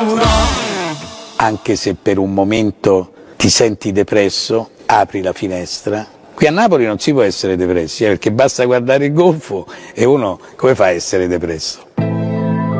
giuro. Anche se per un momento ti senti depresso, apri la finestra. Qui a Napoli non si può essere depressi, perché basta guardare il golfo e uno come fa a essere depresso?